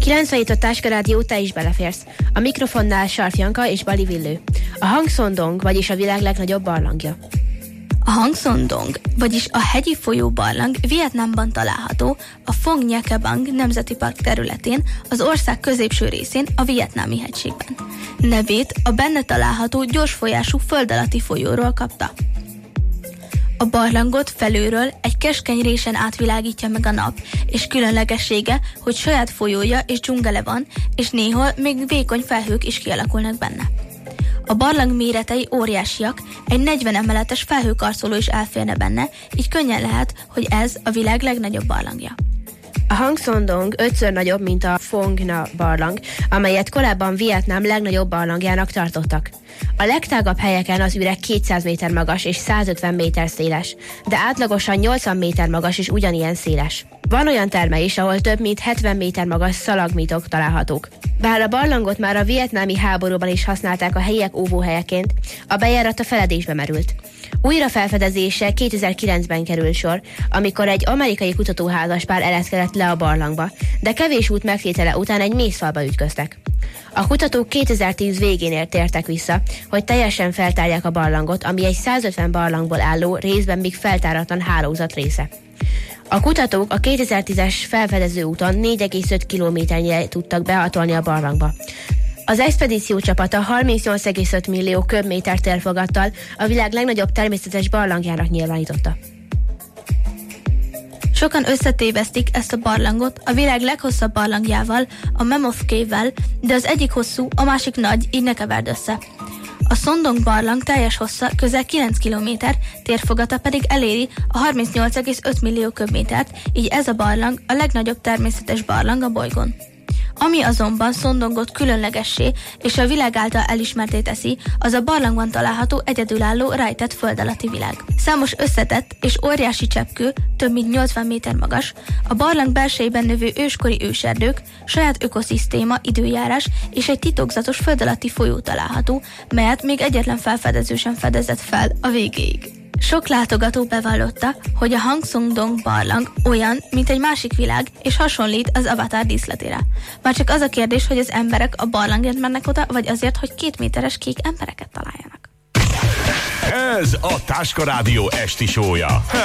97 a Táska Rádió, te is beleférsz. A mikrofonnál Sarf Janka és Bali Villő. A Hang Son Dong, vagyis a világ legnagyobb barlangja. A Hang Son Dong, vagyis a hegyi folyó barlang Vietnámban található, a Phong Nha Bang Nemzeti Park területén, az ország középső részén, a Vietnámi hegységben. Nevét a benne található gyorsfolyású föld alatti folyóról kapta. A barlangot felülről egy keskeny résen átvilágítja meg a nap, és különlegessége, hogy saját folyója és dzsungele van, és néhol még vékony felhők is kialakulnak benne. A barlang méretei óriásiak, egy 40 emeletes felhőkarcoló is elférne benne, így könnyen lehet, hogy ez a világ legnagyobb barlangja. A Hang Son Dong 5-ször nagyobb, mint a Phong Nha barlang, amelyet korábban Vietnám legnagyobb barlangjának tartottak. A legtágabb helyeken az üreg 200 méter magas és 150 méter széles, de átlagosan 80 méter magas és ugyanilyen széles. Van olyan terme is, ahol több mint 70 méter magas szalagmitok találhatók. Bár a barlangot már a vietnámi háborúban is használták a helyiek óvóhelyeként, a bejárat a feledésbe merült. Újra felfedezése 2009-ben került sor, amikor egy amerikai kutatóházaspár ereszkedett le a barlangba, de kevés út megtétele után egy mészfalba ütköztek. A kutatók 2010 végén tértek vissza, hogy teljesen feltárják a barlangot, ami egy 150 barlangból álló, részben még feltáratlan hálózat része. A kutatók a 2010-es felfedező úton 4,5 kilométernyire tudtak behatolni a barlangba. Az expedíció csapata 38,5 millió köbméter térfogattal a világ legnagyobb természetes barlangjának nyilvánította. Sokan összetévesztik ezt a barlangot a világ leghosszabb barlangjával, a Mammoth Cave-vel, de az egyik hosszú, a másik nagy, így ne keverd össze. A Son Dong barlang teljes hossza közel 9 km, térfogata pedig eléri a 38,5 millió köbmétert, így ez a barlang a legnagyobb természetes barlang a bolygón. Ami azonban Son Dongot különlegessé és a világ által elismerté teszi, az a barlangban található egyedülálló rejtett föld alatti világ. Számos összetett és óriási cseppkő, több mint 80 méter magas, a barlang belsejében növő őskori őserdők, saját ökoszisztéma, időjárás és egy titokzatos föld alatti folyó található, melyet még egyetlen felfedező sem fedezett fel a végéig. Sok látogató bevallotta, hogy a Hang Son Dong barlang olyan, mint egy másik világ, és hasonlít az Avatar díszletére. Már csak az a kérdés, hogy az emberek a barlangért mennek oda, vagy azért, hogy 2 méteres kék embereket találjanak. Ez a Táska Rádió esti show-ja.